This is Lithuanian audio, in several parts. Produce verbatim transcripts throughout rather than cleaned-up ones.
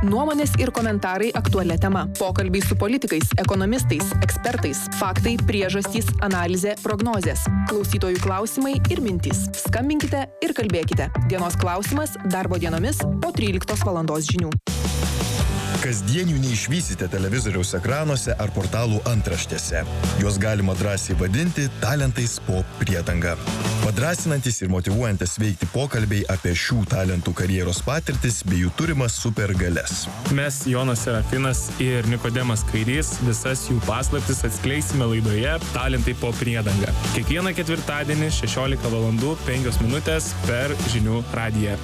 Nuomonės ir komentarai aktualia tema. Pokalbiai su politikais, ekonomistais, ekspertais, faktai, priežastys, analizė, prognozės. Klausytojų klausimai ir mintys. Skambinkite ir kalbėkite. Dienos klausimas darbo dienomis po tryliktos valandos žinių. Kasdienių neišvysite televizoriaus ekranuose ar portalų antraštėse. Juos galima drąsiai vadinti talentais po priedanga. Padrasinantis ir motyvuojantis veikti pokalbiai apie šių talentų karjeros patirtis bei jų turimas supergalias. Mes, Jonas Serafinas ir Nikodemas Kairys, visas jų paslaptis atskleisime laidoje Talentai po priedanga. Kiekvieną ketvirtadienį šešiolika valandų penkios minutės per žinių radiją.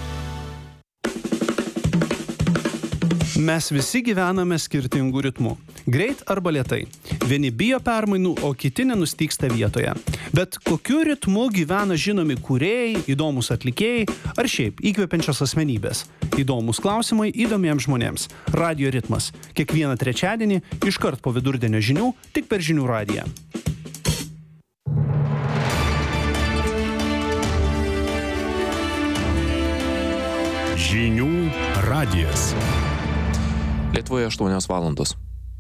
Mes visi gyvename skirtingų ritmų. Greit arba lėtai. Vieni bijo permainų, o kiti nenustygsta vietoje. Bet kokiu ritmu gyvena žinomi kūrėjai, įdomus atlikėjai ar šiaip įkvepiančios asmenybės? Įdomus klausimai įdomiems žmonėms. Radio ritmas. Kiekvieną trečiadienį, iškart po vidurdienio žinių, tik per žinių radiją. Žinių radijas. Lietuvoje aštuonios valandos.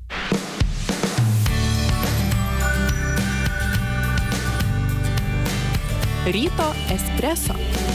Ryto espreso.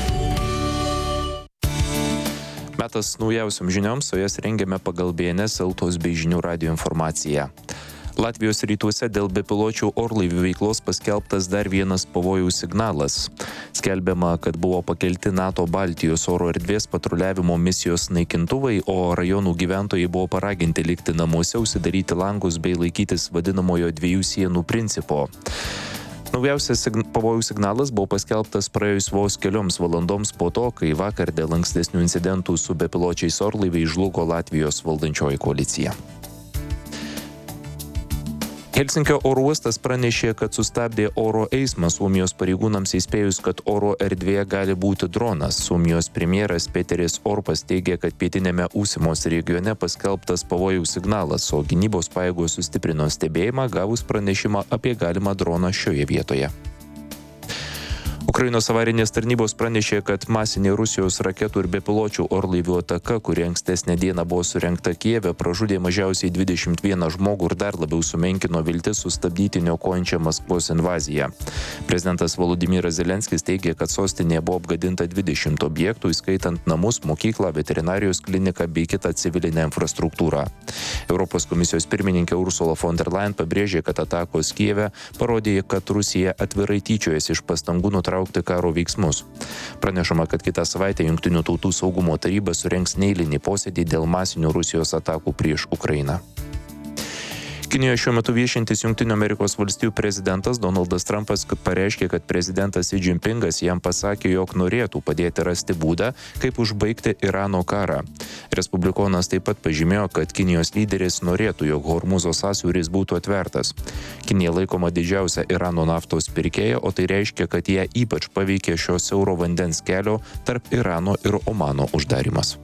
Metas naujausiam žinioms, o jas rengiame pagal B N S Eltos bei žinių radijo informaciją. Latvijos rytuose dėl bepiločių orlaivių veiklos paskelbtas dar vienas pavojaus signalas. Skelbiama, kad buvo pakelti NATO Baltijos oro erdvės patruliavimo misijos naikintuvai, o rajonų gyventojai buvo paraginti likti namuose, užsidaryti langus bei laikytis vadinamojo dviejų sienų principo. Naujausias sign- pavojų signalas buvo paskelbtas praėjus vos kelioms valandoms po to, kai vakar dėl ankstesnių incidentų su bepiločiais orlaiviais žlugo Latvijos valdančioji koalicija. Helsinkio oro uostas pranešė, kad sustabdė oro eismą Suomijos pareigūnams įspėjus, kad oro erdvėje gali būti dronas. Suomijos premjeras Peteris Orpas teigė, kad pietiniame Uusimos regione paskelbtas pavojaus signalas, o gynybos pajėgos sustiprino stebėjimą, gavus pranešimą apie galimą droną šioje vietoje. Ukrainos avarinės tarnybos pranešė, kad masinė Rusijos raketų ir bepiločių orlaivių ataka, kuri ankstesnę dieną buvo surengta Kijeve, pražudė mažiausiai dvidešimt vieną žmogų ir dar labiau sumenkino viltis sustabdyti niokojančią Maskvos invaziją. Prezidentas Volodymyras Zelenskis teigė, kad sostinėje buvo apgadinta dvidešimt objektų, įskaitant namus, mokyklą, veterinarijos kliniką bei kitą civilinę infrastruktūrą. Europos komisijos pirmininkė Ursula von der Leyen pabrėžė, kad atakos Kijeve parodė, kad Rusija atvirai tyčiojasi iš pastangų nutraukti karo veiksmus. Pranešama, kad kitą savaitę Jungtinių tautų saugumo taryba surengs neeilinį posėdį dėl masinių Rusijos atakų prieš Ukrainą. Kinijoje šiuo metu viešintis Jungtinių Amerikos valstijų prezidentas Donaldas Trumpas pareiškė, kad prezidentas Xi Jinpingas jam pasakė, jog norėtų padėti rasti būdą, kaip užbaigti Irano karą. Respublikonas taip pat pažymėjo, kad Kinijos lyderis norėtų, jog Hormuzo sąsiauris būtų atvertas. Kinija laikoma didžiausia Irano naftos pirkėja, o tai reiškia, kad ją ypač paveikė šio siauro vandens kelio tarp Irano ir Omano uždarimas.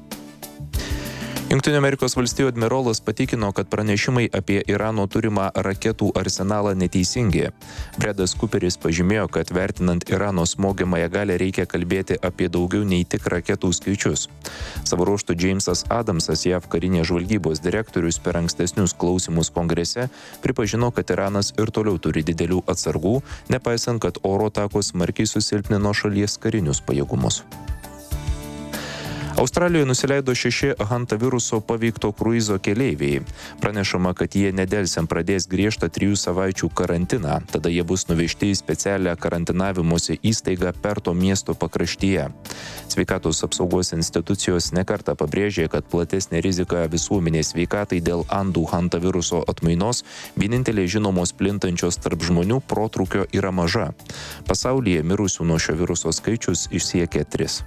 Jungtinių Amerikos valstijų admirolas patikino, kad pranešimai apie Irano turimą raketų arsenalą neteisingi. Bredas Cooperis pažymėjo, kad vertinant Irano smogiamąją galią reikia kalbėti apie daugiau nei tik raketų skaičius. Savo ruožtu Jamesas Adamsas, J A V karinės žvalgybos direktorius, per ankstesnius klausimus kongrese pripažino, kad Iranas ir toliau turi didelių atsargų, nepaisant, kad oro atakos smarkiai susilpnino šalies karinius pajėgumus. Australijoje nusileido šeši hantaviruso paveikto kruizo keleiviai. Pranešama, kad jie nedelsiant pradės griežtą trijų savaičių karantiną, tada jie bus nuvežti į specialią karantinavimosi įstaigą Perto miesto pakraštyje. Sveikatos apsaugos institucijos nekartą pabrėžė, kad platesnė rizika visuomenės sveikatai dėl Andų hantaviruso atmainos, vienintelė žinomos plintančios tarp žmonių, protrūkio yra maža. Pasaulyje mirusių nuo šio viruso skaičius išsiekė tris.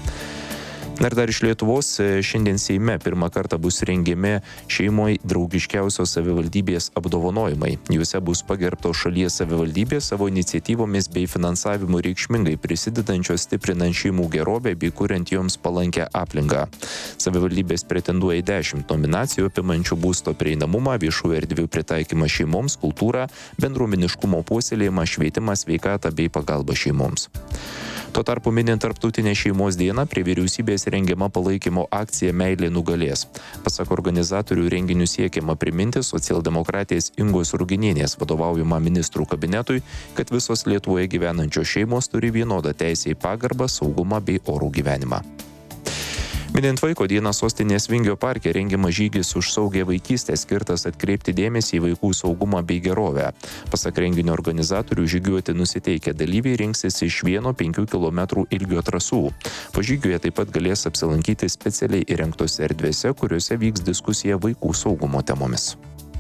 Ir dar iš Lietuvos, šiandien Seime pirmą kartą bus rengiami šeimoj draugiškiausios savivaldybės apdovanojimai. Juose bus pagerbtos šalies savivaldybės savo iniciatyvomis bei finansavimu reikšmingai prisidedančios stiprinant šeimų gerovę bei kuriant joms palankę aplinką. Savivaldybės pretenduoja į dešimt nominacijų apimančių būsto prieinamumą, viešųjų erdvių pritaikymą šeimoms, kultūrą, bendruomeniškumo puoselėjimą, švietimą, sveikatą bei pagalbą šeimoms. Tuo tarpu minint tarptautinę šeimos dieną, prie vyriausybės rengiama palaikymo akcija Meilė nugalės. Pasak organizatorių, renginių siekiama priminti socialdemokratės Ingos Ruginienės vadovaujamą ministrų kabinetui, kad visos Lietuvoje gyvenančios šeimos turi vienodą teisę į pagarbą, saugumą bei orų gyvenimą. Minint vaiko dieną sostinės Vingio parke rengiamas žygis už saugią vaikystę skirtas atkreipti dėmesį į vaikų saugumą bei gerovę. Pasak renginio organizatorių, žygiuoti nusiteikę dalyviai rinksis iš vieno penkių kilometrų ilgio trasų. Po žygiuje taip pat galės apsilankyti specialiai įrengtose erdvėse, kuriuose vyks diskusija vaikų saugumo temomis.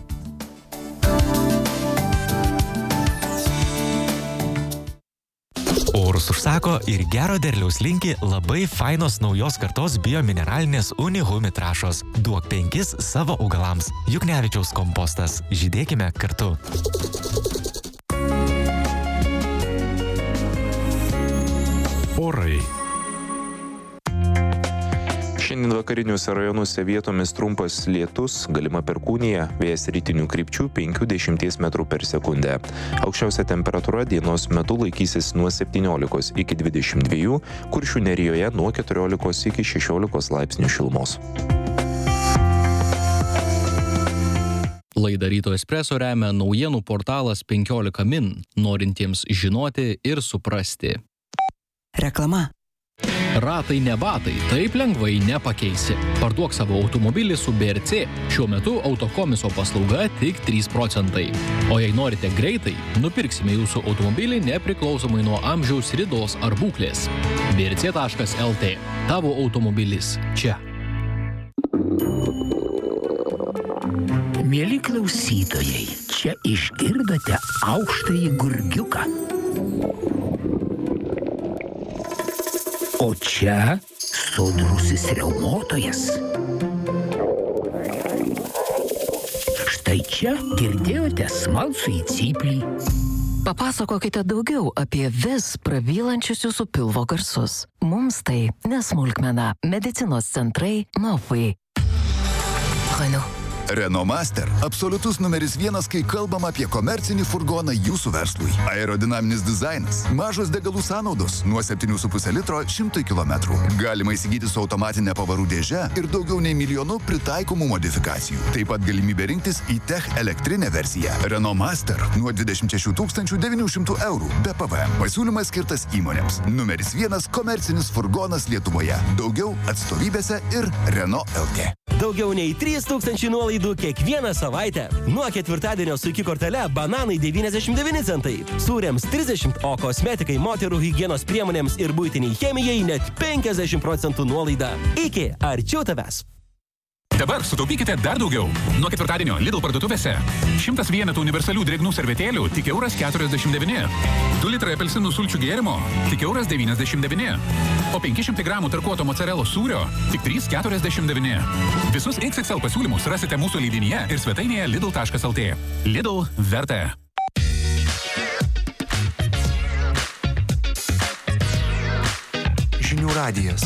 Orus užsako ir gero derliaus linki labai fainos naujos kartos biomineralinės Unihumi trąšos. Duok penkis savo augalams. Juknevičiaus kompostas. Žydėkime kartu. Orai. Šiandien vakariniuose rajonuose vietomis trumpas lietus, galima perkūnija, vėjas rytinių krypčių penkių iki dešimties metrų per sekundę. Aukščiausia temperatūra dienos metu laikysis nuo septyniolikos iki dvidešimt dviejų, Kuršių Nerijoje nuo keturiolikos iki šešiolikos laipsnių šilumos. Laidą Ryto Espresso remia naujienų portalas penkiolika min, norintiems žinoti ir suprasti. Reklama. Ratai ne batai, taip lengvai nepakeisi. Parduok savo automobilį su B R C. Šiuo metu autokomiso paslauga tik trys procentai. O jei norite greitai, nupirksime jūsų automobilį nepriklausomai nuo amžiaus, ridos ar būklės. B R C taškas L T. Tavo automobilis čia. Mieli klausytojai, čia išgirdote aukštąjį gurgiuką. O čia sodrusis riaumotojas. Štai čia girdėjote smalsųjį cyplį. Papasakokite daugiau apie vis prabylančius jūsų pilvo garsus. Mums tai nesmulkmena. Medicinos centrai Nofai. Renault. Renault Master – absoliutus numeris vienas, kai kalbam apie komercinį furgoną jūsų verslui. Aerodinaminis dizainas, mažos degalų sąnaudos nuo septynių su puse litro šimtui kilometrų. Galima įsigyti su automatinė pavarų dėže ir daugiau nei milijonu pritaikomų modifikacijų. Taip pat galimybė rinktis e-Tech elektrinę versiją. Renault Master nuo dvidešimt šešių tūkstančių devynių šimtų eurų be P V M. Pasiūlymas skirtas įmonėms. Numeris vienas komercinis furgonas Lietuvoje. Daugiau atstovybėse ir Renault L T. Daugiau nei trys tūkstančiai nuolaidų kiekvieną savaitę. Nuo ketvirtadienio su iki kortele bananai devyniasdešimt devyni centai, sūriams trisdešimt, o kosmetikai, moterų higienos priemonėms ir buitiniai chemijai net penkiasdešimt procentų nuolaida. Iki, arčiau tavęs. Dabar sutaupykite dar daugiau. Nuo ketvirtadienio Lidl parduotuvėse šimtas vienetų universalių drėgnų servetėlių tik euras keturiasdešimt devyni. du litrai apelsinų sulčių gėrimo tik euras devyniasdešimt devyni. O penki šimtai gramų tarkuoto mocarelos sūrio tik trys keturiasdešimt devyni. Visus X X L pasiūlymus rasite mūsų leidinyje ir svetainėje lidl taškas L T. Lidl verta. Žinių radijas.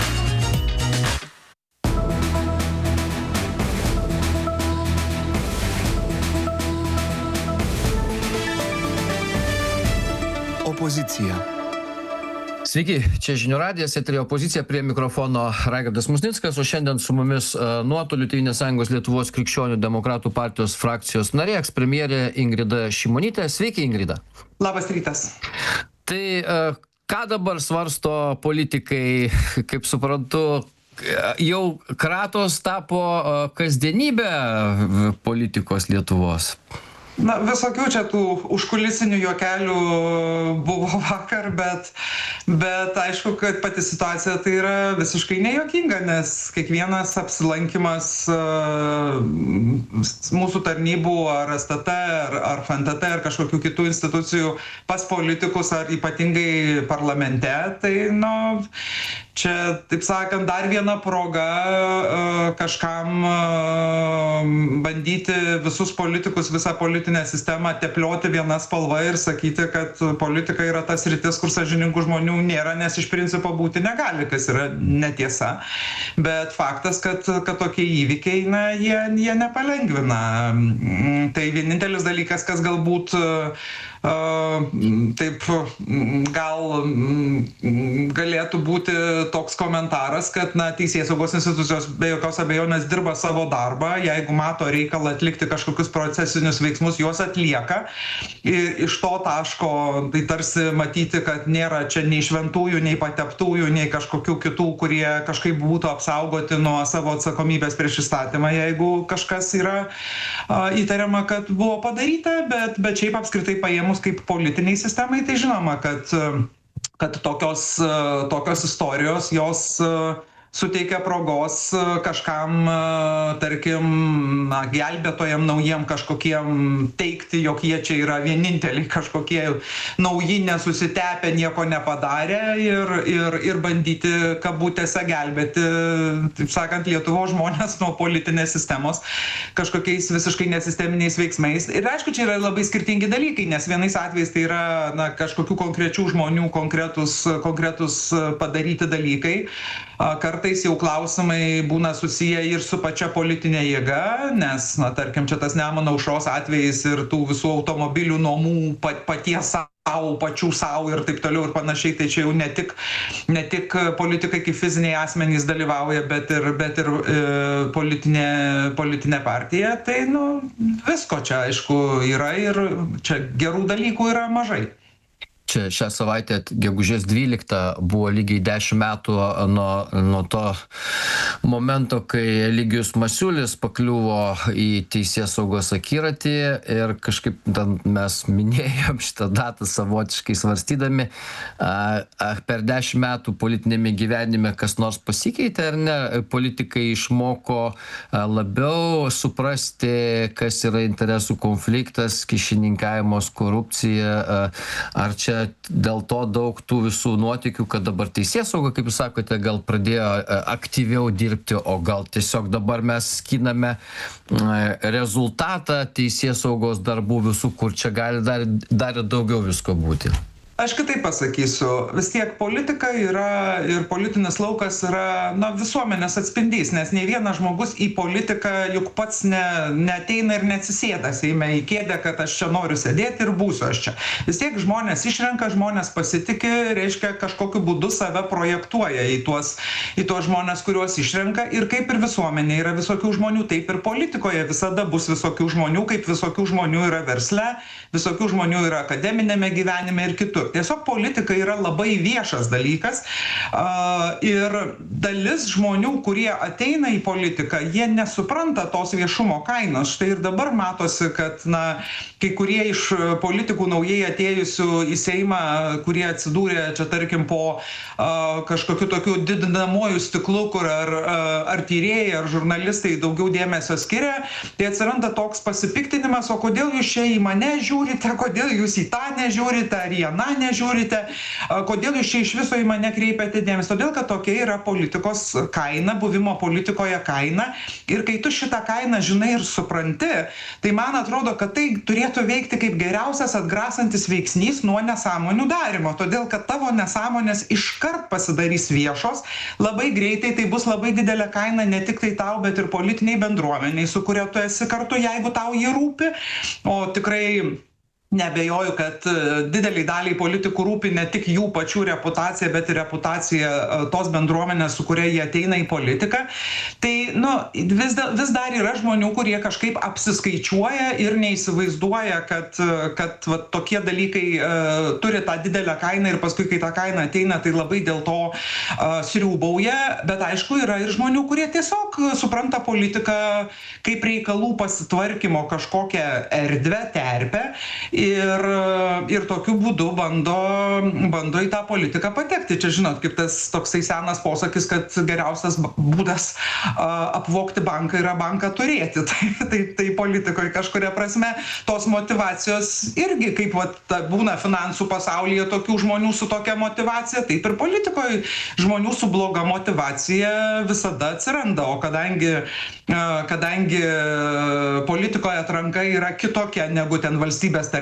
Opozicija. Sveiki, čia Žinių radijas, eteryje Opozicija, prie mikrofono Raigardas Musnickas, o šiandien su mumis nuotoliu Tėvynės sąjungos Lietuvos krikščionių demokratų partijos frakcijos narė, ekspremjerė Ingrida Šimonytė. Sveiki, Ingrida. Labas rytas. Tai ką dabar svarsto politikai, kaip suprantu, jau kratos tapo kasdienybė politikos Lietuvos? Na, visokių čia tų užkulisinių juokelių buvo vakar, bet, bet aišku, kad pati situacija tai yra visiškai nejuokinga, nes kiekvienas apsilankimas uh, mūsų tarnybų ar S T T, ar, ar F N T T, ar kažkokių kitų institucijų pas politikus, ar ypatingai parlamente, tai, nu, čia, taip sakant, dar viena proga uh, kažkam uh, bandyti visus politikus, visą politinę sistemą teplioti viena spalva ir sakyti, kad politika yra tas sritis, kur sąžiningų žmonių nėra, nes iš principo būti negali, kas yra netiesa. Bet faktas, kad, kad tokie įvykiai, na, jie, jie nepalengvina. Tai vienintelis dalykas, kas galbūt taip gal galėtų būti toks komentaras, kad na, teisėsaugos institucijos be jokios abejonės dirba savo darbą, jeigu mato reikalą atlikti kažkokius procesinius veiksmus, juos atlieka. Ir iš to taško tai tarsi matyti, kad nėra čia nei šventųjų, nei pateptųjų, nei kažkokių kitų, kurie kažkaip būtų apsaugoti nuo savo atsakomybės prieš įstatymą, jeigu kažkas yra a, įtariama, kad buvo padaryta, bet, bet šiaip apskritai paėmus kaip politiniai sistemai, tai žinoma, kad, kad tokios, tokios istorijos, jos suteikia progos kažkam, tarkim, na, gelbėtojam naujiem kažkokiem teikti, jog jie čia yra vieninteliai kažkokie nauji, nesusitepę, nieko nepadarę ir, ir, ir bandyti kabutėse gelbėti, taip sakant, Lietuvos žmonės nuo politinės sistemos kažkokiais visiškai nesisteminiais veiksmais. Ir aišku, čia yra labai skirtingi dalykai, nes vienais atvejais tai yra na, kažkokių konkrečių žmonių konkretus, konkretus padaryti dalykai. Kartais jau klausimai būna susiję ir su pačia politinė jėga, nes, na, tarkim, čia tas Nemuno aušros atvejais ir tų visų automobilių nuomų paties savo, pačių savo ir taip toliau ir panašiai, tai čia jau ne tik, ne tik politikai kaip fiziniai asmenys dalyvauja, bet ir, bet ir e, politinė, politinė partija, tai, nu, visko čia, aišku, yra ir čia gerų dalykų yra mažai. Čia šią savaitę, gegužės dvyliktą, buvo lygiai dešimt metų nuo, nuo to momento, kai Eligijus Masiulis pakliuvo į teisėsaugos akiratį ir kažkaip ten mes minėjom šitą datą savotiškai svarstydami. Ar per dešimt metų politinėme gyvenime kas nors pasikeitė ar ne? Politikai išmoko labiau suprasti, kas yra interesų konfliktas, kyšininkavimas, korupcija, ar čia dėl to daug tų visų nuotykių, kad dabar teisėsauga, kaip jūs sakote, gal pradėjo aktyviau dirbti, o gal tiesiog dabar mes skiname rezultatą teisėsaugos darbų visų, kur čia gali dar, dar daugiau visko būti. Aš kitaip pasakysiu, vis tiek politika yra ir politinis laukas yra na, visuomenės atspindys, nes nei vienas žmogus į politiką juk pats ne, neateina ir neatsisėda Seime į kėdę, kad aš čia noriu sėdėti ir būsiu aš čia. Vis tiek žmonės išrenka, žmonės pasitikė, reiškia kažkokiu būdu save projektuoja į tuos, į tuos žmonės, kuriuos išrenka ir kaip ir visuomenė yra visokių žmonių, taip ir politikoje visada bus visokių žmonių, kaip visokių žmonių yra versle, visokių žmonių yra akademinėme gyvenime ir kitur. Tiesiog politika yra labai viešas dalykas ir dalis žmonių, kurie ateina į politiką, jie nesupranta tos viešumo kainos. Štai ir dabar matosi, kad na, kai kurie iš politikų naujai atėjusių į Seimą, kurie atsidūrė čia tarkim po kažkokiu tokiu didinamuoju stiklu, kur ar, ar tyrėjai, ar žurnalistai daugiau dėmesio skiria, tai atsiranda toks pasipiktinimas, o kodėl jūs čia į mane žiūrite, kodėl jūs į tą nežiūrite, ar į aną nežiūrite, kodėl jūs čia iš viso į mane kreipiate dėmesį. Todėl, kad tokia yra politikos kaina, buvimo politikoje kaina. Ir kai tu šitą kainą žinai ir supranti, tai man atrodo, kad tai turėtų veikti kaip geriausias atgrasantis veiksnys nuo nesąmonių darimo. Todėl, kad tavo nesąmonės iškart pasidarys viešos, labai greitai tai bus labai didelė kaina ne tik tai tau, bet ir politiniai bendruomeniai, su kuria tu esi kartu, jeigu tau jį rūpi. O tikrai neabejoju, kad dideliai daliai politikų rūpi ne tik jų pačių reputacija, bet ir reputacija tos bendruomenės, su kuria jie ateina į politiką. Tai nu, vis, da, vis dar yra žmonių, kurie kažkaip apsiskaičiuoja ir neįsivaizduoja, kad, kad va, tokie dalykai uh, turi tą didelę kainą ir paskui, kai ta kaina ateina, tai labai dėl to uh, sriūbauja. Bet aišku, yra ir žmonių, kurie tiesiog supranta politiką kaip reikalų pasitvarkymo kažkokią erdvę, terpę. Ir, ir tokiu būdu bando, bando į tą politiką patekti. Čia, žinot, kaip tas toksai senas posakis, kad geriausias būdas a, apvogti banką yra banką turėti. Tai, tai, tai politikoje kažkuria prasme tos motivacijos irgi, kaip vat, būna finansų pasaulyje tokių žmonių su tokia motivacija, taip ir politikoje žmonių su bloga motivacija visada atsiranda. O kadangi, a, kadangi politikoje atranka yra kitokia negu ten valstybės tarnybos,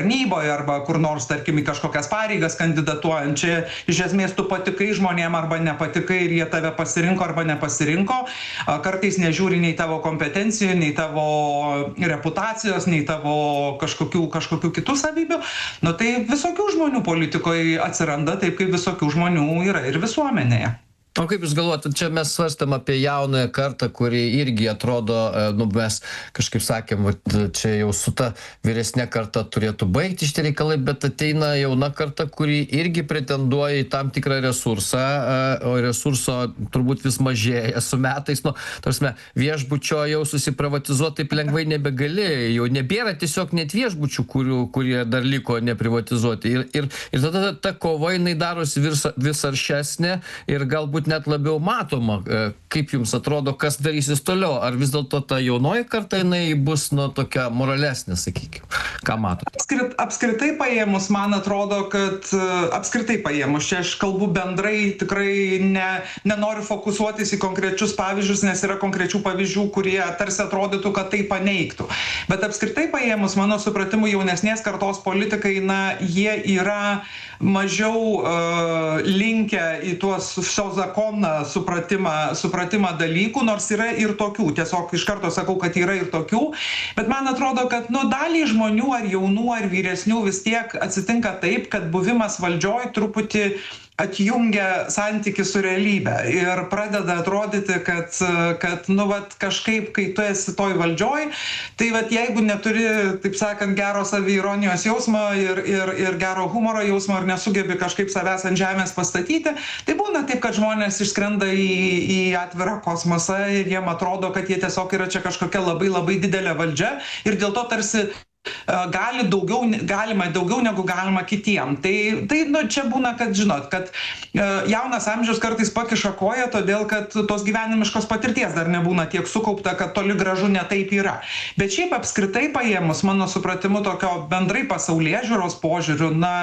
tarnyboje arba kur nors, tarkim, į kažkokias pareigas kandidatuojant. Čia iš esmės tu patikai žmonėm arba nepatikai ir jie tave pasirinko arba nepasirinko. Kartais nežiūri nei tavo kompetencijų, nei tavo reputacijos, nei tavo kažkokių, kažkokių kitų savybių. Nu tai visokių žmonių politikoje atsiranda taip, kaip visokių žmonių yra ir visuomenėje. O kaip jūs galvojate, čia mes svarstam apie jaunąją kartą, kuri irgi atrodo, nu mes kažkaip sakėm, čia jau su ta vyresnė karta turėtų baigti šitie reikalai, bet ateina jauna karta, kuri irgi pretenduoja į tam tikrą resursą, o resurso turbūt vis mažėja su metais. Nu, tarsi, viešbučio jau susiprivatizuoti taip lengvai nebegali, jau nebėra tiesiog net viešbučių, kurių, kurie dar liko neprivatizuoti. Ir, ir, ir tada ta kova jinai darosi vis, vis aršesnė ir galbūt net labiau matoma. Kaip jums atrodo, kas darysis toliau? Ar vis dėlto ta jaunoji karta jinai bus nu, tokia moralesnė, sakykime? Ką matote? Apskrit, apskritai paėmus, man atrodo, kad apskritai paėmus, čia aš kalbu bendrai, tikrai ne, nenoriu fokusuotis į konkrečius pavyzdžius, nes yra konkrečių pavyzdžių, kurie tarsi atrodytų, kad tai paneigtų. Bet apskritai paėmus, mano supratimu, jaunesnės kartos politikai, na, jie yra mažiau uh, linkę į tuos zakoną supratimą, supratimą dalykų, nors yra ir tokių. Tiesiog iš karto sakau, kad yra ir tokių. Bet man atrodo, kad nu, daliai žmonių ar jaunų ar vyresnių vis tiek atsitinka taip, kad buvimas valdžioj truputį atjungia santykį su realybė ir pradeda atrodyti, kad, kad nu, vat, kažkaip, kai tu esi toj valdžioj, tai vat, jeigu neturi, taip sakant, gero saviironijos jausmo ir, ir, ir gero humoro jausmo ir nesugebi kažkaip savęs ant žemės pastatyti, tai būna taip, kad žmonės išskrenda į, į atvirą kosmosą ir jiem atrodo, kad jie tiesiog yra čia kažkokia labai labai didelė valdžia ir dėl to tarsi gali daugiau, galima daugiau negu galima kitiem. Tai, tai nu, čia būna, kad žinot, kad jaunas amžius kartais pakiša koją, todėl kad tos gyvenimiškos patirties dar nebūna tiek sukaupta, kad toli gražu ne taip yra. Bet šiaip apskritai paėmus, mano supratimu, tokio bendrai pasaulėžiūros požiūrių, na,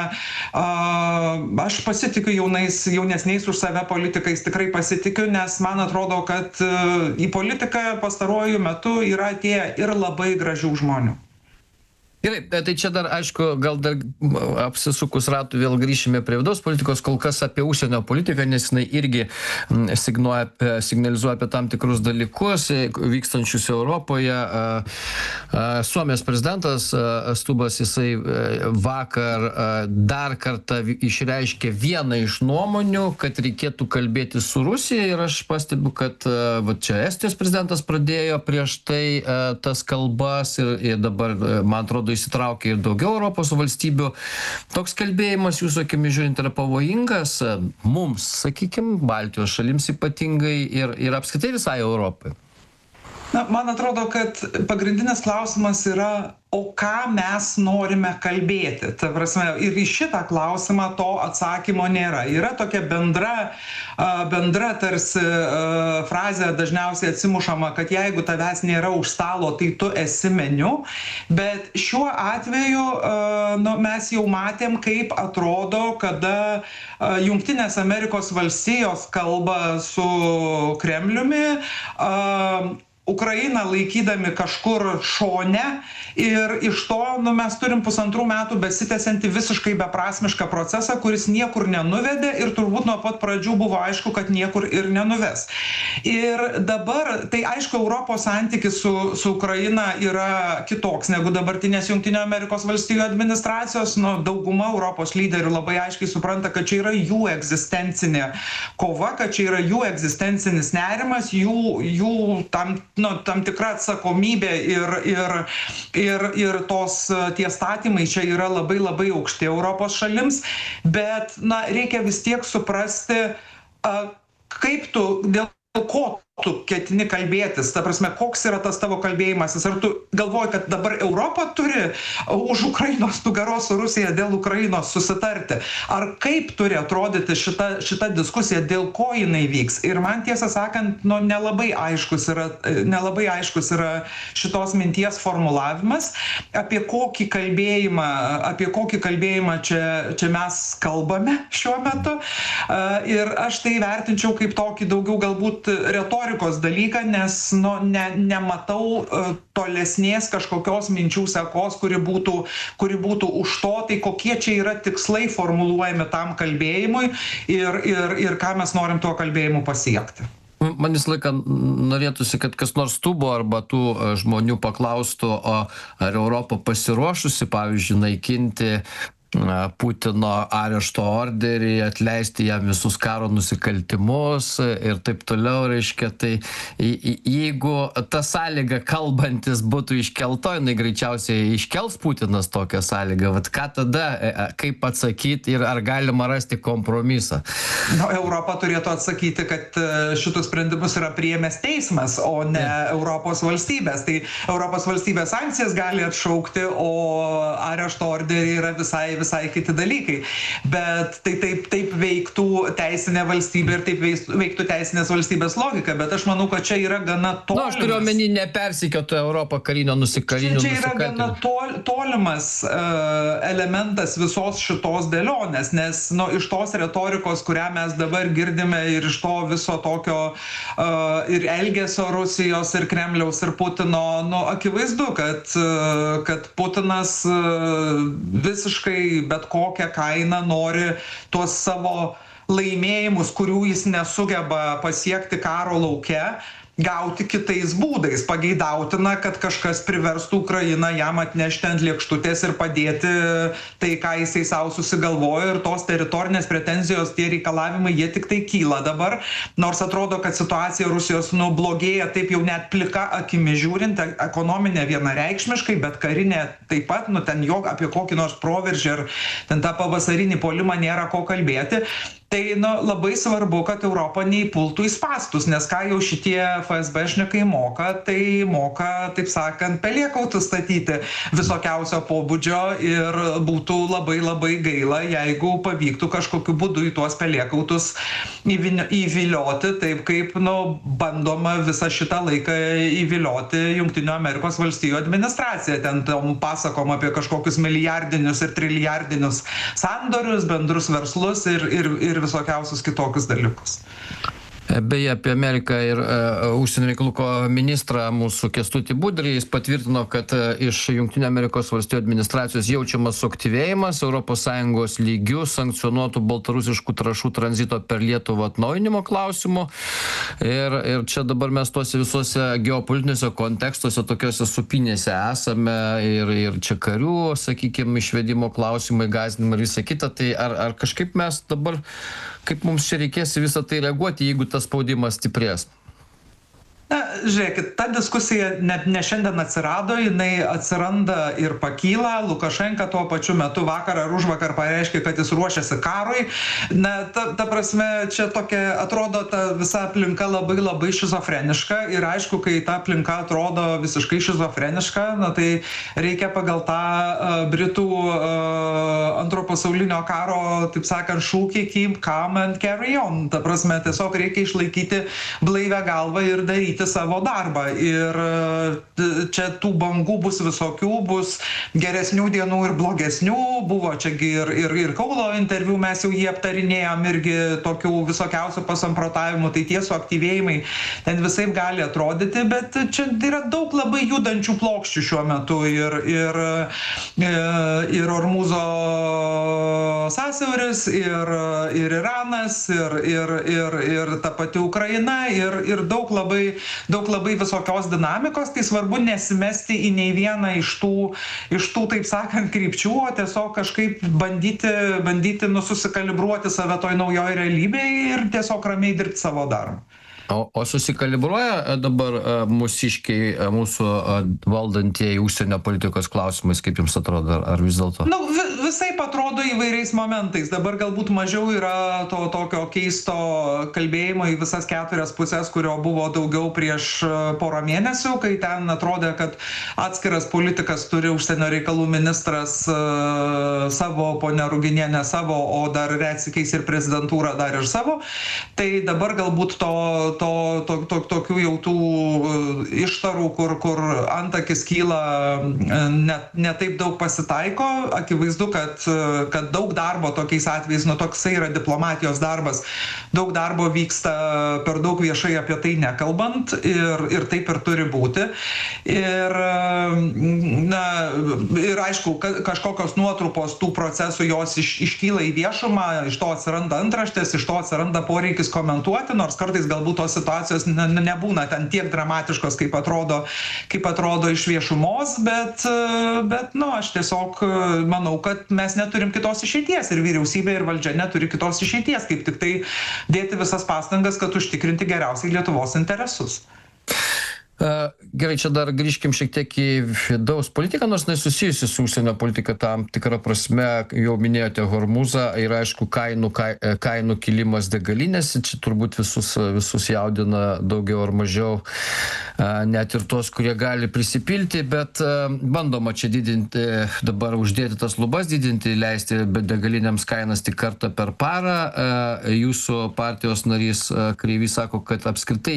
aš pasitikiu jaunais, jaunesniais už save politikais, tikrai pasitikiu, nes man atrodo, kad į politiką pastaruoju metu yra atėję ir labai gražių žmonių. Gerai, tai čia dar, aišku, gal dar apsisukus ratų vėl grįšime prie vidaus politikos, kol kas apie užsienio politiką, nes jinai irgi signalizuoja apie tam tikrus dalykus vykstančius Europoje. Suomijos prezidentas Stubbas, jisai vakar dar kartą išreiškė vieną iš nuomonių, kad reikėtų kalbėti su Rusija ir aš pastebiu, kad va, čia Estijos prezidentas pradėjo prieš tai tas kalbas ir, ir dabar, man atrodo, įsitraukia ir daugiau Europos valstybių. Toks kalbėjimas, jūsų akimis žiūrint, yra pavojingas mums, sakykime, Baltijos šalims ypatingai ir, ir apskritai visai Europai. Na, man atrodo, kad pagrindinis klausimas yra, o ką mes norime kalbėti. Ta prasme, ir į šitą klausimą to atsakymo nėra. Yra tokia bendra, bendra tarsi frazė dažniausiai atsimušama, kad jeigu tavęs nėra už stalo, tai tu esi meniu. Bet šiuo atveju nu, mes jau matėm, kaip atrodo, kada Jungtinės Amerikos valstijos kalba su Kremliumi, Ukrainą laikydami kažkur šone ir iš to nu, mes turim pusantrų metų besitęsiantį visiškai beprasmišką procesą, kuris niekur nenuvedė ir turbūt nuo pat pradžių buvo aišku, kad niekur ir nenuves. Ir dabar, tai aišku, Europos santykis su, su Ukraina yra kitoks negu dabartinės Jungtinių Amerikos valstijų administracijos. Nu, dauguma Europos lyderių labai aiškiai supranta, kad čia yra jų egzistencinė kova, kad čia yra jų egzistencinis nerimas, jų, jų tam nu, tam tikra atsakomybė ir, ir, ir, ir tos tie statymai čia yra labai labai aukšti Europos šalims, bet na, reikia vis tiek suprasti, kaip tu, dėl ko tu ketini kalbėtis, ta prasme, koks yra tas tavo kalbėjimasis, ar tu galvoji, kad dabar Europa turi už Ukrainos nugaros su Rusija dėl Ukrainos susitarti, ar kaip turi atrodyti šita, šita diskusija, dėl ko jinai vyks. Ir man tiesą sakant, nu, nelabai aiškus yra, nelabai aiškus yra šitos minties formulavimas, apie kokį kalbėjimą, apie kokį kalbėjimą čia, čia mes kalbame šiuo metu. Ir aš tai vertinčiau kaip tokį daugiau galbūt retorikos retorikos dalyką, nes nu, ne, nematau uh, tolesnės kažkokios minčių sekos, kuri būtų, kuri būtų už to, tai kokie čia yra tikslai formuluojami tam kalbėjimui ir, ir, ir ką mes norim tuo kalbėjimu pasiekti. Man visą laiką norėtųsi, kad kas nors tubo arba tų žmonių paklaustų, ar Europa pasiruošusi, pavyzdžiui, naikinti Putino arešto orderį, atleisti jam visus karo nusikaltimus ir taip toliau, reiškia, tai jeigu ta sąlyga kalbantis būtų iškelto, jinai greičiausiai iškels Putinas tokią sąlygą, vat ką tada, kaip atsakyti ir ar galima rasti kompromisą? Nu, Europa turėtų atsakyti, kad šitus sprendimus yra priėmęs teismas, o ne yeah. Europos valstybės. Tai Europos valstybės sankcijas gali atšaukti, o arešto orderį yra visai visai kiti dalykai. Bet tai taip, taip veiktų teisinė valstybė ir taip veiktų teisinės valstybės logika. Bet aš manau, kad čia yra gana tolimas. Na, aš turiu omeny nepersikiotų Europą karinio nusikaltimo. Čia, čia yra gana tol, tolimas uh, elementas visos šitos dėlionės, nes nu, iš tos retorikos, kurią mes dabar girdime ir iš to viso tokio uh, ir elgesio Rusijos ir Kremliaus ir Putino, nu, akivaizdu, kad, uh, kad Putinas uh, visiškai bet kokią kainą nori tuos savo laimėjimus, kurių jis nesugeba pasiekti karo lauke, gauti kitais būdais. Pageidautina, kad kažkas priverstų Ukrainą jam atnešti ant lėkštutės ir padėti tai, ką jisai savo susigalvojo, ir tos teritorinės pretenzijos, tie reikalavimai, jie tik tai kyla dabar, nors atrodo, kad situacija Rusijos nu, blogėja taip jau net plika akimi žiūrint, ekonominė vienareikšmiškai, bet karinė taip pat, nu ten jo apie kokį nors proveržį ar ten tą pavasarinį puolimą nėra ko kalbėti. Tai nu, labai svarbu, kad Europa neįpultų į spastus, nes ką jau šitie F S B šnikai moka, tai moka, taip sakant, pelėkautus statyti visokiausio pobūdžio ir būtų labai labai gaila, jeigu pavyktų kažkokiu būdu į tuos pelėkautus įvilioti, taip kaip nu, bandoma visą šitą laiką įvilioti Jungtinių Amerikos valstijų administraciją. Ten tom pasakom apie kažkokius milijardinius ir trilijardinius sandorius, bendrus verslus ir, ir, ir visokiausius kitokius dalykus. Beje, apie Ameriką ir uh, užsienio reikalų ministrą mūsų Kęstutį Budrį, jis patvirtino, kad uh, iš Jungtinių Amerikos valstijų administracijos jaučiamas suaktyvėjimas Europos Sąjungos lygių sankcionuotų baltarusiškų trąšų tranzito per Lietuvą atnaujinimo klausimų. Ir, ir čia dabar mes tuose visuose geopolitiniuose kontekstuose, tokiuose supinėse esame ir, ir čia karių, sakykime, išvedimo klausimai, gąsdinimai ir visa kita. Tai ar, ar kažkaip mes dabar, kaip mums čia reikės visą tai reaguoti, jeigu tas spaudimas stiprės? Na, žiūrėkit, ta diskusija net ne šiandien atsirado, jinai atsiranda ir pakyla. Lukašenka tuo pačiu metu vakar ar užvakar pareiškė, kad jis ruošiasi karui. Na, ta, ta prasme, čia tokia atrodo ta visa aplinka labai labai šizofreniška ir aišku, kai ta aplinka atrodo visiškai šizofreniška, na, tai reikia pagal tą uh, Britų uh, antro pasaulinio karo, taip sakant, šūkį keep calm and carry on. Ta prasme, tiesiog reikia išlaikyti blaivę galvą ir daryti savo darbą. Ir čia tų bangų bus visokių, bus geresnių dienų ir blogesnių. Buvo čiagi ir, ir, ir Kaulo interviu, mes jau jį aptarinėjom, irgi tokių visokiausių pasamprotavimų, tai tie suaktyvėjimai ten visaip gali atrodyti, bet čia yra daug labai judančių plokščių šiuo metu ir, ir, ir Ormuzo sąsiauris, ir, ir Iranas, ir, ir, ir, ir ta pati Ukraina, ir, ir daug labai daug labai visokios dinamikos, tai svarbu nesimesti į nei vieną iš tų, iš tų, taip sakant, krypčių, o tiesiog kažkaip bandyti, bandyti nususikalibruoti save toj naujoj realybėje ir tiesiog ramiai dirbti savo darbą. O, o susikalibruoja dabar mūsiškiai, mūsų valdantieji užsienio politikos klausimais, kaip jums atrodo, ar, ar vis dėlto? Nu, visai atrodo įvairiais momentais. Dabar galbūt mažiau yra to tokio keisto kalbėjimo į visas keturias pusės, kurio buvo daugiau prieš porą mėnesių, kai ten atrodė, kad atskiras politikas turi užsienio reikalų ministras uh, savo, ponia Ruginienė savo, o dar retsykiais ir prezidentūra dar ir savo. Tai dabar galbūt to To, to, to, tokių jau tų ištarų, kur, kur antakis kyla, net ne taip daug pasitaiko. Akivaizdu, kad kad, kad daug darbo tokiais atvejais, nu toksai yra diplomatijos darbas, daug darbo vyksta per daug viešai apie tai nekalbant ir, ir taip ir turi būti. Ir, na, ir aišku, kažkokios nuotrupos tų procesų jos iš, iškyla į viešumą, iš to atsiranda antraštės, iš to atsiranda poreikis komentuoti, nors kartais galbūt tos situacijos ne, nebūna ten tiek dramatiškos, kaip atrodo, kaip atrodo iš viešumos, bet, bet nu, aš tiesiog manau, kad mes neturim kitos išeities ir vyriausybė ir valdžia neturi kitos išeities, kaip tik tai dėti visas pastangas, kad užtikrinti geriausiai Lietuvos interesus. Gerai, čia dar grįžkim šiek tiek į vidaus politiką, nors nesusijusi su užsienio politika tam tikrą prasme, jau minėjote Hormuzą ir aišku kainų, kainų kilimas degalinėse, čia turbūt visus, visus jaudina daugiau ar mažiau, net ir tos, kurie gali prisipilti, bet bandoma čia didinti, dabar uždėti tas lubas, didinti, leisti degalinėms kainas tik kartą per parą. Jūsų partijos narys Kreivys sako, kad apskritai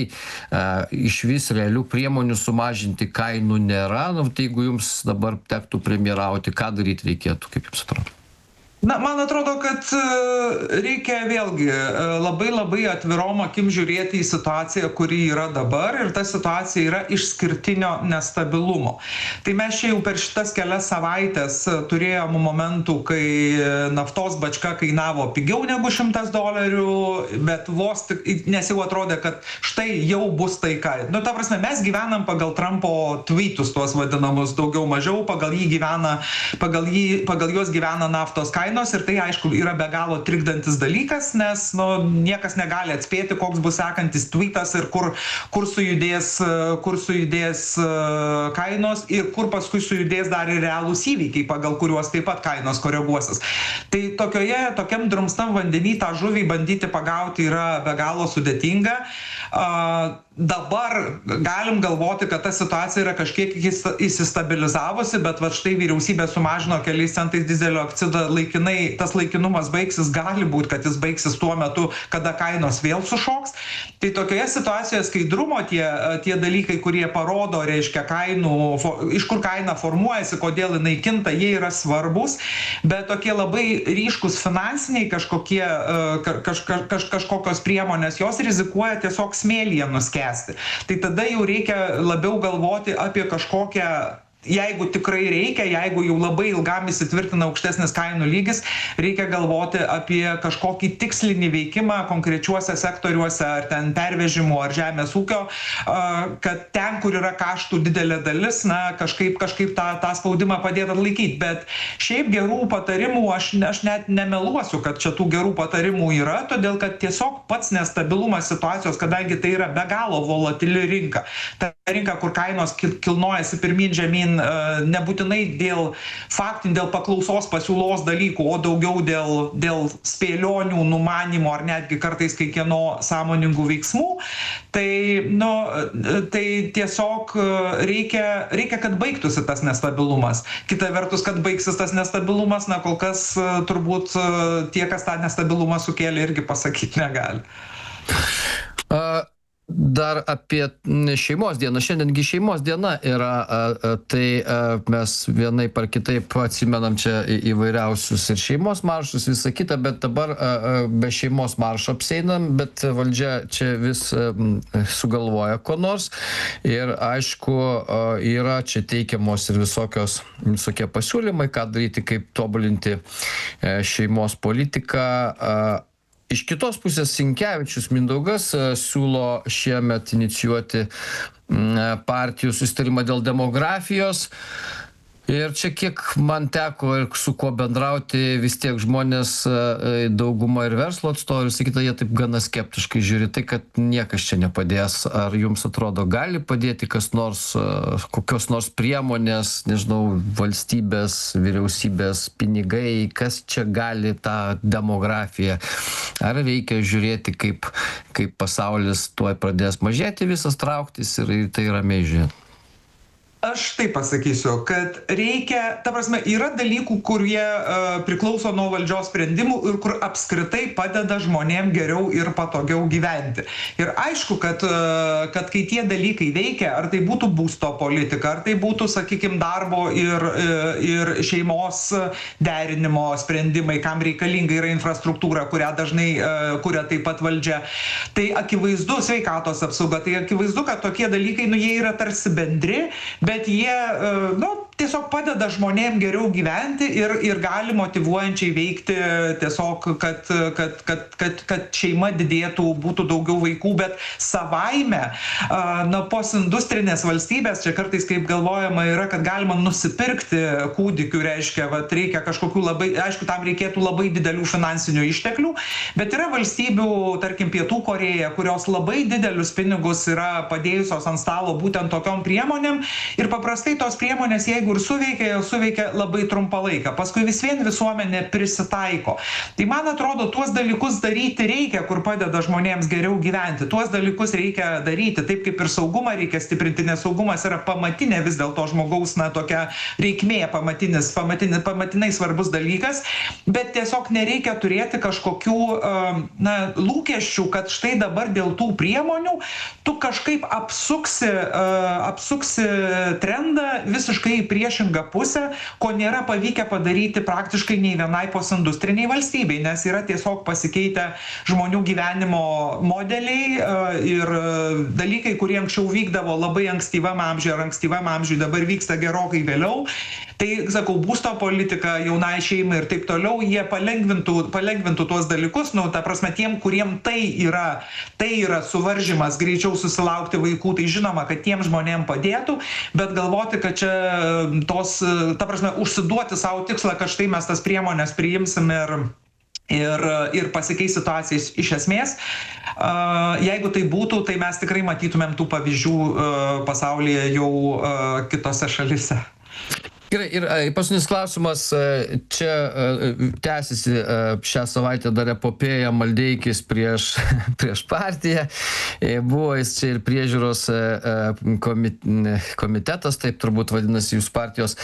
iš vis realių priemonių sumažinti kainų nėra. Nu, tai jeigu jums dabar tektų premjerauti, ką daryti reikėtų, kaip jums atrodo? Na, man atrodo, kad reikia vėlgi labai labai atvirom akim žiūrėti į situaciją, kuri yra dabar, ir ta situacija yra išskirtinio nestabilumo. Tai mes čia jau per šitas kelias savaitės turėjom momentų, kai naftos bačka kainavo pigiau negu šimtas dolerių, bet vos tik, nes jau atrodė, kad štai jau bus taika. Nu, ta prasme, mes gyvenam pagal Trumpo tweetus, tuos vadinamus daugiau mažiau, pagal jį gyvena, pagal jį, pagal juos gyvena naftos kainos. Ir tai, aišku, yra be galo trikdantis dalykas, nes nu, niekas negali atspėti, koks bus sekantis tweetas ir kur, kur, sujudės, kur sujudės kainos ir kur paskui sujudės dar ir realūs įvykiai, pagal kuriuos taip pat kainos koreguosis. Tai tokioje, tokiam drumstam vandenį tą žuvį bandyti pagauti yra be galo sudėtinga. Uh, dabar galim galvoti, kad ta situacija yra kažkiek įsistabilizavusi, bet va štai vyriausybė sumažino keliais centais dizelio akcizo laikinai, tas laikinumas baigsis, gali būti, kad jis baigsis tuo metu, kada kainos vėl sušoks. Tai tokioje situacijoje skaidrumo tie, tie dalykai, kurie parodo, reiškia, kainų, iš kur kaina formuojasi, kodėl jinai kinta, jie yra svarbus, bet tokie labai ryškus finansiniai kažkokie, kaž, kaž, kažkokios priemonės, jos rizikuoja tiesiog smėlyje nuskęsti. Tai tada jau reikia labiau galvoti apie kažkokią, jeigu tikrai reikia, jeigu jau labai ilgam įsitvirtina aukštesnis kainų lygis, reikia galvoti apie kažkokį tikslinį veikimą konkrečiuose sektoriuose, ar ten pervežimų, ar žemės ūkio, kad ten, kur yra kaštų didelė dalis, na, kažkaip, kažkaip tą, tą spaudimą padėti atlaikyti. Bet šiaip gerų patarimų, aš, aš net nemeluosiu, kad čia tų gerų patarimų yra, todėl kad tiesiog pats nestabilumas situacijos, kadangi tai yra be galo volatili rinka. Ta rinka, kur kainos kilnojasi pirmin žemyn, nebūtinai dėl faktinių, dėl paklausos pasiūlos dalykų, o daugiau dėl, dėl spėlionių, numanymų ar netgi kartais kai kieno sąmoningų veiksmų, tai, nu, tai tiesiog reikia, reikia, kad baigtųsi tas nestabilumas. Kita vertus, kad baigsis tas nestabilumas, na, kol kas turbūt tie, kas tą nestabilumą sukėlė, irgi pasakyti negali. Uh. Dar apie šeimos dieną. Šiandiengi šeimos diena yra, tai mes vienai par kitaip atsimenam čia įvairiausius ir šeimos maršus, visą kitą, bet dabar be šeimos maršo apseinam, bet valdžia čia vis sugalvoja ko nors. Ir aišku, yra čia teikiamos ir visokios, visokie pasiūlymai, ką daryti, kaip tobulinti šeimos politiką. Iš kitos pusės Sinkevičius Mindaugas siūlo šiemet inicijuoti partijų susitarimą dėl demografijos. Ir čia kiek man teko ir su kuo bendrauti, vis tiek žmonės, dauguma ir verslo atstovų, ir sakyta, jie taip gana skeptiškai žiūri, tai kad niekas čia nepadės. Ar jums atrodo, gali padėti kas nors, kokios nors priemonės, nežinau, valstybės, vyriausybės, pinigai, kas čia gali tą demografiją? Ar reikia žiūrėti, kaip, kaip pasaulis tuoj pradės mažėti, visas trauktis ir tai ramiai žiūrėti? aš taip pasakysiu, kad reikia, ta prasme, yra dalykų, kurie uh, priklauso nuo valdžios sprendimų ir kur apskritai padeda žmonėm geriau ir patogiau gyventi. Ir aišku, kad, uh, kad kai tie dalykai veikia, ar tai būtų būsto politika, ar tai būtų, sakykime, darbo ir, uh, ir šeimos derinimo sprendimai, kam reikalinga yra infrastruktūra, kurią dažnai uh, kuria taip pat valdžia. Tai akivaizdu, sveikatos apsauga, tai akivaizdu, kad tokie dalykai, nu, jie yra tarsi bendri, bet jie, nu, tiesiog padeda žmonėm geriau gyventi ir, ir gali motyvuojančiai veikti tiesiog, kad, kad, kad, kad, kad šeima didėtų, būtų daugiau vaikų, bet savaime, na, postindustrinės valstybės, čia kartais kaip galvojama yra, kad galima nusipirkti kūdikių, reiškia, va, reikia kažkokių labai, aišku, tam reikėtų labai didelių finansinių išteklių, bet yra valstybių, tarkim, Pietų Korėja, kurios labai didelius pinigus yra padėjusios ant stalo būtent tokiom priemonėm ir paprastai tos priemonės, jeigu ir suveikia, jau suveikia labai trumpą laiką. Paskui vis vien visuomenė prisitaiko. Tai man atrodo, tuos dalykus daryti reikia, kur padeda žmonėms geriau gyventi. Tuos dalykus reikia daryti, taip kaip ir saugumą reikia stiprinti, nes saugumas yra pamatinė vis dėlto žmogaus, na, tokia reikmė, pamatinis, pamatinis, pamatinai svarbus dalykas, bet tiesiog nereikia turėti kažkokių, na, lūkesčių, kad štai dabar dėl tų priemonių tu kažkaip apsuksi, apsuksi trendą visiškai priešingą pusę, ko nėra pavykę padaryti praktiškai nei vienai postindustriniai valstybei, nes yra tiesiog pasikeitę žmonių gyvenimo modeliai ir dalykai, kurie anksčiau vykdavo labai ankstyvam amžiui ar ankstyvam amžiui, dabar vyksta gerokai vėliau. Tai, sakau, būsto politika, jaunai šeimai ir taip toliau, jie palengvintų, palengvintų tuos dalykus, nu, ta prasme, tiem, kuriem tai yra, tai yra suvaržymas greičiau susilaukti vaikų, tai žinoma, kad tiem žmonėm padėtų, bet galvoti, kad čia tos, ta prasme, užsiduoti savo tikslą, kad štai mes tas priemonės priimsim ir Ir, ir pasikeis situacijas iš esmės. Jeigu tai būtų, tai mes tikrai matytumėm tų pavyzdžių pasaulyje jau kitose šalise. Gerai, ir paskutinis klausimas, čia tęsiasi šią savaitę dar epopėja Maldeikis prieš, prieš partiją, buvo jis čia ir priežiūros komitetas, taip turbūt vadinasi jūsų partijos,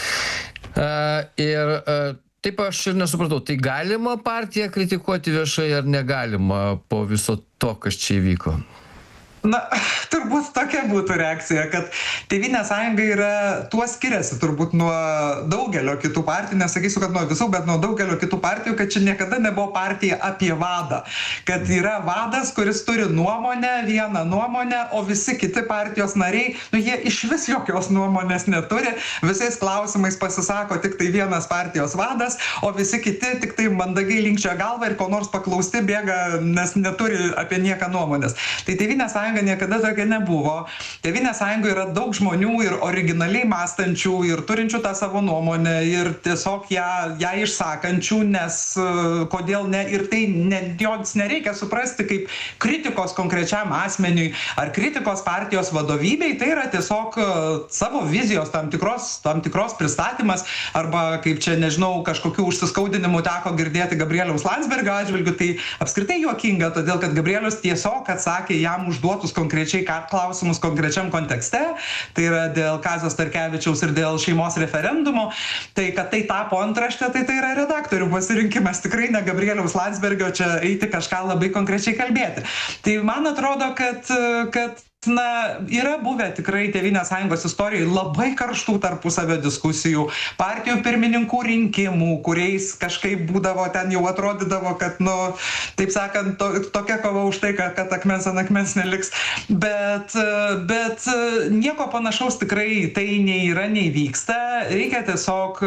ir taip aš ir nesupratau, tai galima partiją kritikuoti viešai ar negalima po viso to, kas čia įvyko? Na, turbūt tokia būtų reakcija, kad Tėvynės sąjunga yra, tuo skiriasi turbūt nuo daugelio kitų partijų, nesakysiu, kad nuo visų, bet nuo daugelio kitų partijų, kad čia niekada nebuvo partija apie vadą. Kad yra vadas, kuris turi nuomonę, vieną nuomonę, o visi kiti partijos nariai, nu jie iš vis jokios nuomonės neturi, visais klausimais pasisako tik tai vienas partijos vadas, o visi kiti tik tai mandagiai linkčia galvą ir ko nors paklausti bėga, nes neturi apie nieką nuomonės. Tai Tėvynės sąjunga niekada tokia nebuvo. Tėvynės sąjungoje yra daug žmonių ir originaliai mąstančių, ir turinčių tą savo nuomonę, ir tiesiog ją, ją išsakančių, nes kodėl ne, ir tai ne, jos nereikia suprasti kaip kritikos konkrečiam asmeniui ar kritikos partijos vadovybei, tai yra tiesiog savo vizijos tam tikros, tam tikros pristatymas, arba kaip čia, nežinau, kažkokių užsiskaudinimų teko girdėti Gabrieliaus Landsbergio atžvilgiu, tai apskritai juokinga, todėl kad Gabrielius tiesiog atsakė jam užduotus konkrečiai klausimus konkrečiam kontekste, tai yra dėl Kazio Starkevičiaus ir dėl šeimos referendumo, tai kad tai tapo antraštė, tai tai yra redaktorių pasirinkimas, tikrai ne Gabrieliaus Landsbergio čia eiti kažką labai konkrečiai kalbėti. Tai man atrodo, kad, kad na, yra buvę tikrai Tėvynės sąjungos istorijoje labai karštų tarpusavio diskusijų, partijų pirmininkų rinkimų, kuriais kažkaip būdavo, ten jau atrodydavo, kad, nu, taip sakant, to, tokia kova už tai, kad, kad akmens ant akmens neliks. Bet, bet nieko panašaus tikrai tai nei yra, nei vyksta. Reikia tiesiog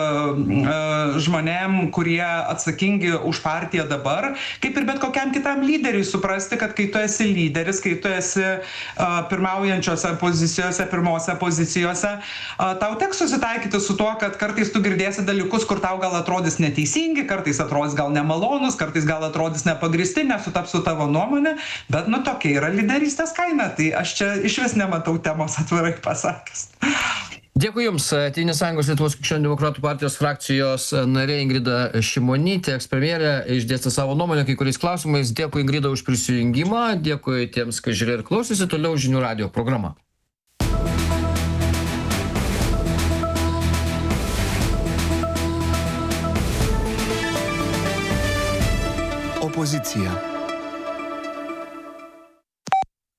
uh, žmonėm, kurie atsakingi už partiją dabar, kaip ir bet kokiam kitam lyderiui, suprasti, kad kai tu esi lyderis, kai tu esi pirmaujančiose pozicijose, pirmose pozicijose, tau teks susitaikyti su tuo, kad kartais tu girdėsi dalykus, kur tau gal atrodys neteisingi, kartais atrodys gal nemalonus, kartais gal atrodys nepagristi, nesutaps su tavo nuomonė, bet nu tokia yra lyderystės kaina, tai aš čia iš vis nematau temos, atvirai pasakęs. Dėkui Jums, Tėvynės sąjungos Lietuvos krikščionių demokratų partijos frakcijos narė Ingrida Šimonytė, ekspremjerė, išdėstė savo nuomonę kai kuriais klausimais. Dėkui Ingrida už prisijungimą, dėkui tiems, kas žiūrėjo ir klausėsi, toliau žinių radijo programa. Opozicija.